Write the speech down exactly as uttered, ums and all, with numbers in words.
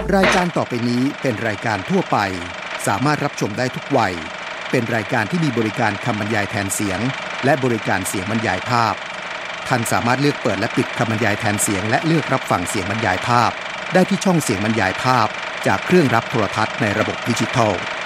รายการต่อไปนี้เป็นรายการทั่วไปสามารถรับชมได้ทุกวัยเป็นรายการที่มีบริการคำบรรยายแทนเสียงและบริการเสียงบรรยายภาพท่านสามารถเลือกเปิดและปิดคำบรรยายแทนเสียงและเลือกรับฟังเสียงบรรยายภาพได้ที่ช่องเสียงบรรยายภาพจากเครื่องรับโทรทัศน์ในระบบดิจิทัล